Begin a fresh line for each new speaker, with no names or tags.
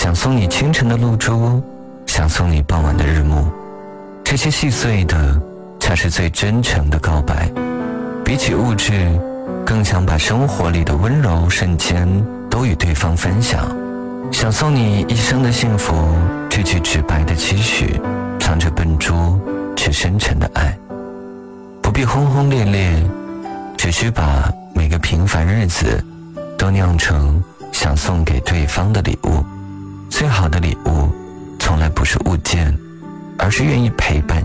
想送你清晨的露珠，想送你傍晚的日暮，这些细碎的才是最真诚的告白。比起物质，更想把生活里的温柔瞬间都与对方分享。想送你一生的幸福，句句直白的期许，藏着笨拙却深沉的爱。不必轰轰烈烈，只需把每个平凡日子都酿成想送给对方的礼物。最好的礼物从来不是物件，而是愿意陪伴